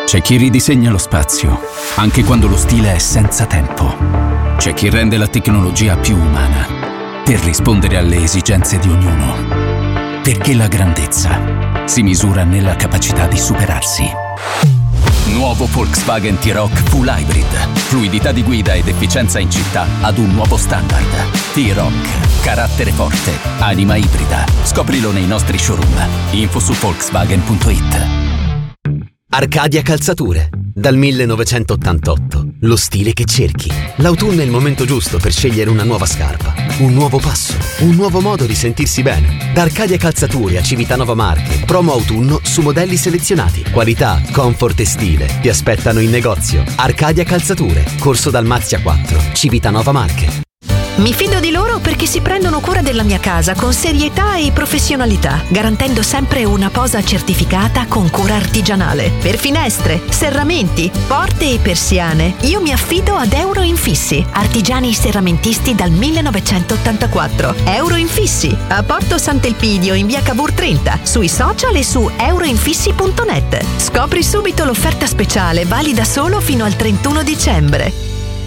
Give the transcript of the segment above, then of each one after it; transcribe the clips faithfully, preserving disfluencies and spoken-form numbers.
C'è chi ridisegna lo spazio, anche quando lo stile è senza tempo. C'è chi rende la tecnologia più umana, per rispondere alle esigenze di ognuno. Perché la grandezza si misura nella capacità di superarsi. Nuovo Volkswagen T-Roc Full Hybrid. Fluidità di guida ed efficienza in città ad un nuovo standard. T-Roc. Carattere forte. Anima ibrida. Scoprilo nei nostri showroom. Info su Volkswagen punto it. Arcadia Calzature. Dal millenovecentottantotto. Lo stile che cerchi. L'autunno è il momento giusto per scegliere una nuova scarpa. Un nuovo passo. Un nuovo modo di sentirsi bene. Da Arcadia Calzature a Civitanova Marche. Promo autunno su modelli selezionati. Qualità, comfort e stile ti aspettano in negozio. Arcadia Calzature. Corso Dalmazia quattro. Civitanova Marche. Mi fido di loro perché si prendono cura della mia casa con serietà e professionalità, garantendo sempre una posa certificata con cura artigianale. Per finestre, serramenti, porte e persiane, io mi affido ad Euro Infissi, artigiani serramentisti dal millenovecentottantaquattro. Euro Infissi, a Porto Sant'Elpidio in via Cavour trenta, sui social e su euroinfissi punto net. Scopri subito l'offerta speciale, valida solo fino al trentuno dicembre.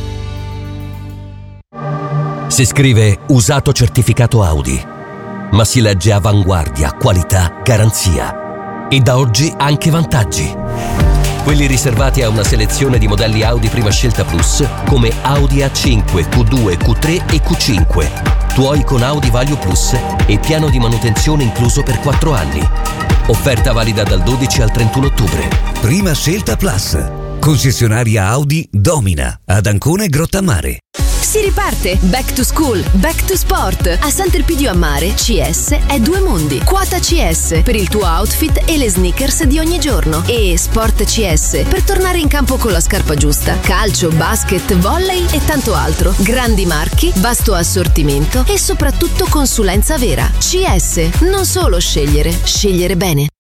Si scrive usato certificato Audi, ma si legge avanguardia, qualità, garanzia. E da oggi anche vantaggi. Quelli riservati a una selezione di modelli Audi Prima Scelta Plus, come Audi A cinque, Q due, Q tre e Q cinque. Tuoi con Audi Value Plus e piano di manutenzione incluso per quattro anni. Offerta valida dal dodici al trentuno ottobre. Prima Scelta Plus. Concessionaria Audi Domina, ad Ancona e Grottammare. Si riparte! Back to school, back to sport. A Sant'Elpidio a Mare, C S è Due Mondi. Quota C S per il tuo outfit e le sneakers di ogni giorno. E Sport C S per tornare in campo con la scarpa giusta. Calcio, basket, volley e tanto altro. Grandi marchi, vasto assortimento e soprattutto consulenza vera. C S, non solo scegliere, scegliere bene.